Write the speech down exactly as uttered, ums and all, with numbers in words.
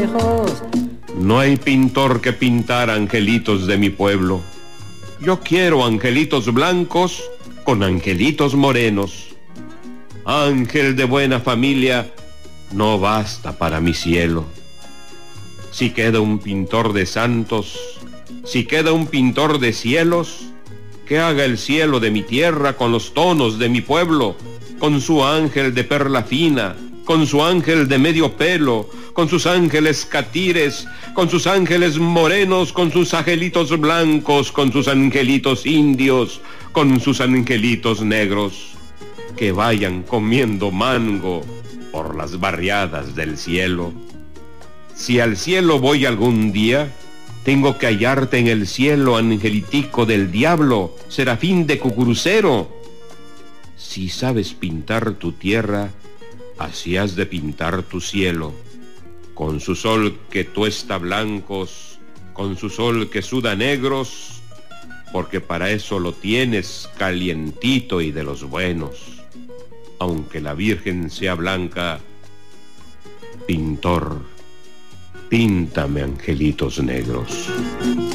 lejos. No hay pintor que pintar angelitos de mi pueblo. Yo quiero angelitos blancos con angelitos morenos. Ángel de buena familia no basta para mi cielo. Si queda un pintor de santos, si queda un pintor de cielos, que haga el cielo de mi tierra con los tonos de mi pueblo, con su ángel de perla fina, con su ángel de medio pelo, con sus ángeles catires, con sus ángeles morenos, con sus angelitos blancos, con sus angelitos indios, con sus angelitos negros, que vayan comiendo mango por las barriadas del cielo. Si al cielo voy algún día, tengo que hallarte en el cielo, angelitico del diablo, serafín de cucurucero. Si sabes pintar tu tierra, así has de pintar tu cielo, con su sol que tuesta blancos, con su sol que suda negros, porque para eso lo tienes calientito y de los buenos. Aunque la Virgen sea blanca, pintor, píntame angelitos negros.